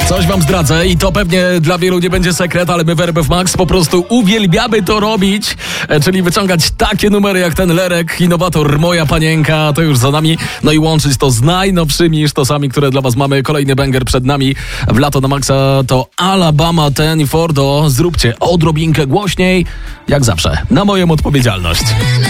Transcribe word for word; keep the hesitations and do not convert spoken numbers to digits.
Coś wam zdradzę i to pewnie dla wielu nie będzie sekret, ale my w R M F Max po prostu uwielbiamy to robić, e, czyli wyciągać takie numery jak ten Lerek, innowator Moja Panienka, to już za nami, no i łączyć to z najnowszymi sztosami, które dla was mamy. Kolejny banger przed nami w Lato na Maxa to Alabama ten i Fordo. Zróbcie odrobinkę głośniej, jak zawsze, na moją odpowiedzialność.